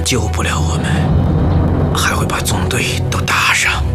救不了我们，还会把纵队都打上。